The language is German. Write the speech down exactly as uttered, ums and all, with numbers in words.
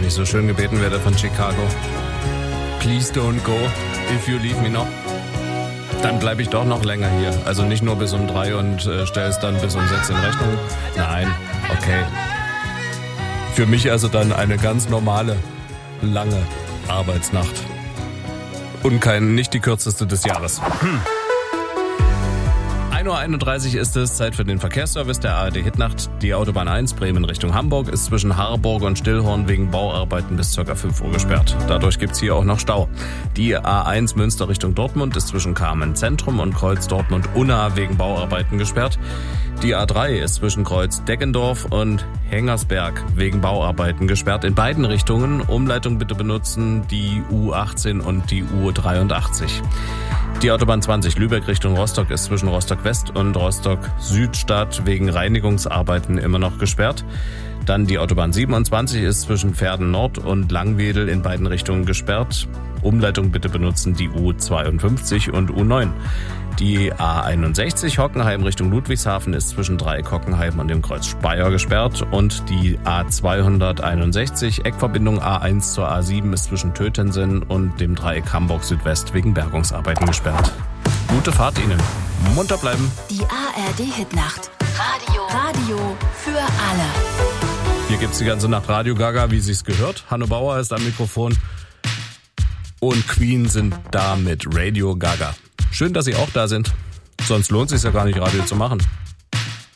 wenn ich so schön gebeten werde von Chicago. Please don't go if you leave me now. Dann bleibe ich doch noch länger hier. Also nicht nur bis um drei und äh, stelle es dann bis um sechs in Rechnung. Nein, okay. Für mich also dann eine ganz normale, lange Arbeitsnacht. Und kein, nicht die kürzeste des Jahres. Hm. ein Uhr einunddreißig ist es, Zeit für den Verkehrsservice der A R D Hitnacht. Die Autobahn eins Bremen Richtung Hamburg ist zwischen Harburg und Stillhorn wegen Bauarbeiten bis ca. fünf Uhr gesperrt. Dadurch gibt's hier auch noch Stau. Die A eins Münster Richtung Dortmund ist zwischen Kamen Zentrum und Kreuz Dortmund-Unna wegen Bauarbeiten gesperrt. Die A drei ist zwischen Kreuz Deggendorf und Hengersberg wegen Bauarbeiten gesperrt. In beiden Richtungen. Umleitung bitte benutzen die U achtzehn und die U dreiundachtzig. Die Autobahn zwanzig Lübeck Richtung Rostock ist zwischen Rostock West und Rostock Südstadt wegen Reinigungsarbeiten immer noch gesperrt. Dann die Autobahn siebenundzwanzig ist zwischen Pferden Nord und Langwedel in beiden Richtungen gesperrt. Umleitung bitte benutzen die U zweiundfünfzig und U neun. Die A einundsechzig Hockenheim Richtung Ludwigshafen ist zwischen Dreieck Hockenheim und dem Kreuz Speyer gesperrt. Und die A zweihunderteinundsechzig Eckverbindung A eins zur A sieben ist zwischen Tötensen und dem Dreieck Hamburg Südwest wegen Bergungsarbeiten gesperrt. Gute Fahrt Ihnen. Munter bleiben. Die A R D Hitnacht. Radio. Radio für alle. Hier gibt's die ganze Nacht Radio Gaga, wie sich's gehört. Hanno Bauer ist am Mikrofon. Und Queen sind da mit Radio Gaga. Schön, dass Sie auch da sind. Sonst lohnt es sich ja gar nicht, Radio zu machen.